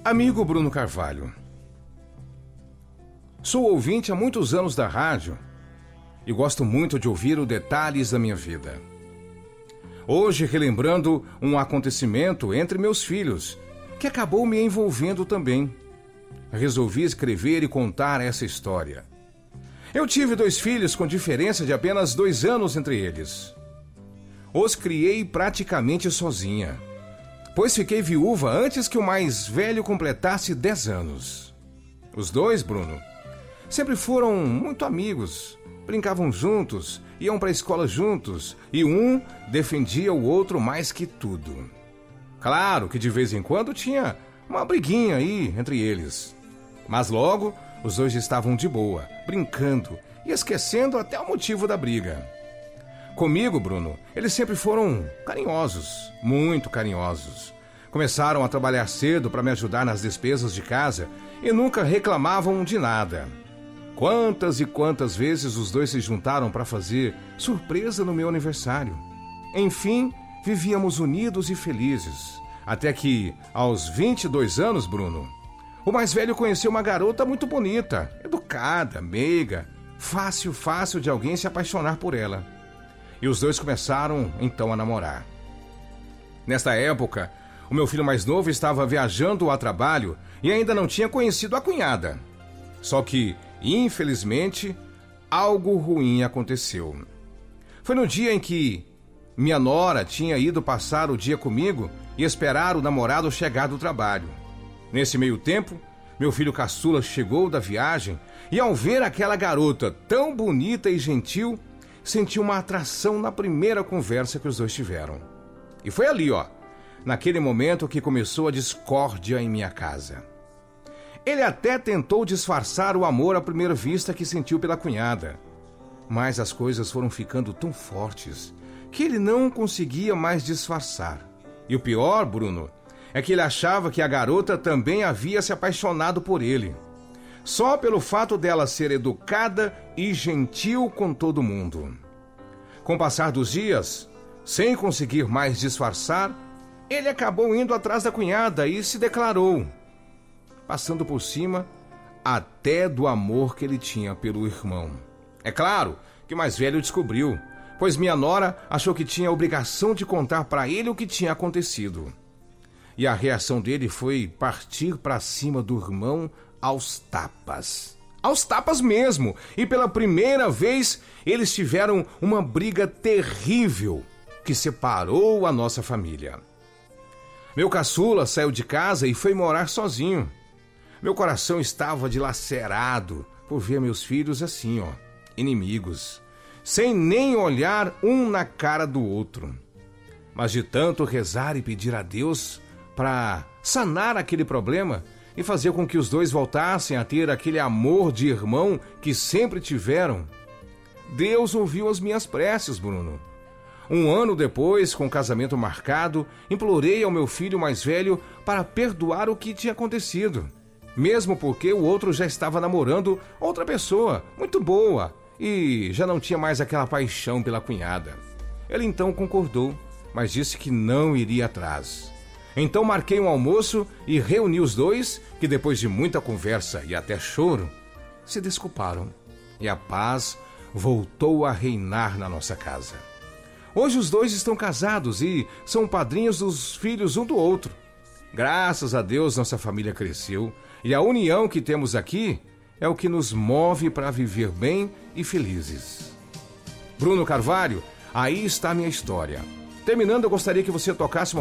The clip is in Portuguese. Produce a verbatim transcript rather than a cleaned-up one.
Amigo Bruno Carvalho, sou ouvinte há muitos anos da rádio e gosto muito de ouvir os detalhes da minha vida. Hoje, relembrando um acontecimento entre meus filhos, que acabou me envolvendo também, resolvi escrever e contar essa história. Eu tive dois filhos com diferença de apenas dois anos entre eles. Os criei praticamente sozinha, pois fiquei viúva antes que o mais velho completasse dez anos. Os dois, Bruno, sempre foram muito amigos, brincavam juntos, iam para a escola juntos e um defendia o outro mais que tudo. Claro que de vez em quando tinha uma briguinha aí entre eles, mas logo os dois estavam de boa, brincando e esquecendo até o motivo da briga. Comigo, Bruno, eles sempre foram carinhosos, muito carinhosos. Começaram a trabalhar cedo para me ajudar nas despesas de casa e nunca reclamavam de nada. Quantas e quantas vezes os dois se juntaram para fazer surpresa no meu aniversário. Enfim, vivíamos unidos e felizes. Até que, aos vinte e dois anos, Bruno, o mais velho conheceu uma garota muito bonita, educada, meiga, fácil, fácil de alguém se apaixonar por ela. E os dois começaram, então, a namorar. Nesta época, o meu filho mais novo estava viajando a trabalho e ainda não tinha conhecido a cunhada. Só que, infelizmente, algo ruim aconteceu. Foi no dia em que minha nora tinha ido passar o dia comigo e esperar o namorado chegar do trabalho. Nesse meio tempo, meu filho caçula chegou da viagem e, ao ver aquela garota tão bonita e gentil, sentiu uma atração na primeira conversa que os dois tiveram. E foi ali, ó, naquele momento que começou a discórdia em minha casa. Ele até tentou disfarçar o amor à primeira vista que sentiu pela cunhada, mas as coisas foram ficando tão fortes que ele não conseguia mais disfarçar. E o pior, Bruno, é que ele achava que a garota também havia se apaixonado por ele, só pelo fato dela ser educada e gentil com todo mundo. Com o passar dos dias, sem conseguir mais disfarçar, ele acabou indo atrás da cunhada e se declarou, passando por cima até do amor que ele tinha pelo irmão. É claro que o mais velho descobriu, pois minha nora achou que tinha a obrigação de contar para ele o que tinha acontecido. E a reação dele foi partir para cima do irmão aos tapas. Aos tapas mesmo! E pela primeira vez eles tiveram uma briga terrível que separou a nossa família. Meu caçula saiu de casa e foi morar sozinho. Meu coração estava dilacerado por ver meus filhos assim, ó, inimigos, sem nem olhar um na cara do outro. Mas de tanto rezar e pedir a Deus para sanar aquele problema e fazer com que os dois voltassem a ter aquele amor de irmão que sempre tiveram, Deus ouviu as minhas preces, Bruno. Um ano depois, com o casamento marcado, implorei ao meu filho mais velho para perdoar o que tinha acontecido, mesmo porque o outro já estava namorando outra pessoa muito boa e já não tinha mais aquela paixão pela cunhada. Ele então concordou, mas disse que não iria atrás. Então marquei um almoço e reuni os dois, que depois de muita conversa e até choro, se desculparam. E a paz voltou a reinar na nossa casa. Hoje os dois estão casados e são padrinhos dos filhos um do outro. Graças a Deus nossa família cresceu e a união que temos aqui é o que nos move para viver bem e felizes. Bruno Carvalho, aí está a minha história. Terminando, eu gostaria que você tocasse uma